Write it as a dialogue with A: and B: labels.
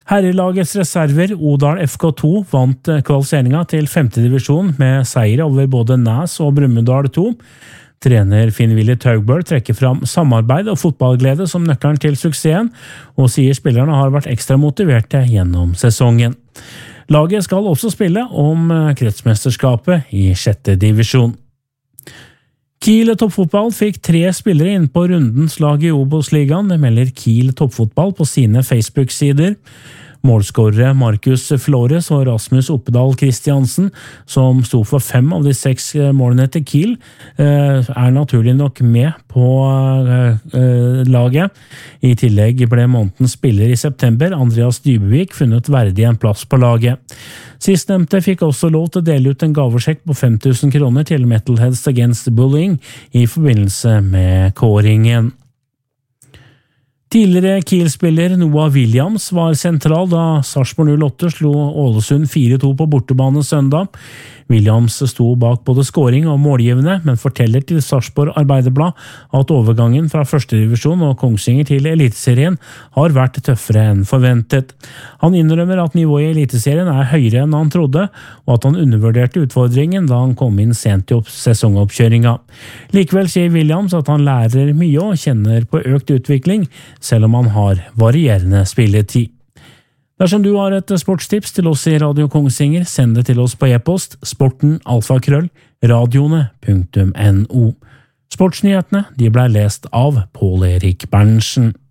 A: Herrelagets reserver Odal FK2 vant kvalifiseringen til 5. divisjon med seier over både Næs og Brumunddal 2. Trener Finn-Willy Taugbøl trekker fram samarbeid og fotballglede som nøkkelen til suksessen, og sier spillerne har vært ekstra motiverte gjennom sesongen. Laget skal også spille om kretsmesterskapet i 6. divisjon. Kiel toppfotball fikk 3 spillere inn på rundens lag i Obos-ligaen, det melder Kiel toppfotball på sine Facebook-sider. Målskårere Markus Flores og Rasmus Oppedal Kristiansen, som sto for 5 av de 6 målene til Kiel, er naturlig nok med på laget. I tillegg ble månedens spiller i september, Andreas Dybevik, funnet verdig en plass på laget. Sistnevnte fikk også lov til å dele ut en gavesjekk på 5 000 kroner til Metalheads Against Bullying i forbindelse med kåringen. Tidligere Kiel-spiller Noah Williams var sentral da Sarpsborg 08 slo Ålesund 4-2 på bortebane søndag. Williams sto bak både scoring og målgivende, men forteller til Sarpsborg Arbeiderblad at overgangen fra 1. divisjon og Kongsvinger til Eliteserien har vært tøffere enn forventet. Han innrømmer at nivået i Eliteserien er høyere enn han trodde, og at han undervurderte utfordringen da han kom inn sent i sesongoppkjøringa. Likevel sier Williams at han lærer mye og kjenner på økt utvikling, selv om han har varierende spilletid. Dersom du har et sportstips til oss i Radio Kongsvinger, send det til oss på e-post sporten@radioene.no. Sportsnyhetene de ble lest av Pål Erik Berntsen.